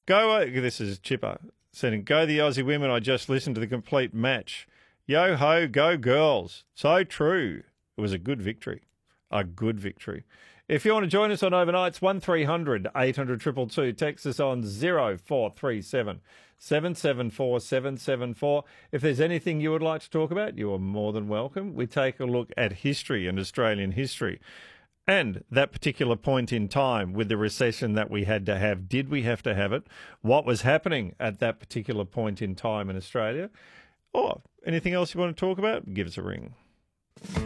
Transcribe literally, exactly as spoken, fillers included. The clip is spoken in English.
Go, uh, this is Chipper sending, go the Aussie women, I just listened to the complete match. Yo ho, go girls. So true. It was a good victory. A good victory. If you want to join us on Overnights, one three hundred eight hundred two two two. Text us on zero four three seven seven seven four seven seven four. If there's anything you would like to talk about, you are more than welcome. We take a look at history and Australian history. And that particular point in time with the recession that we had to have, did we have to have it? What was happening at that particular point in time in Australia? Or anything else you want to talk about, give us a ring.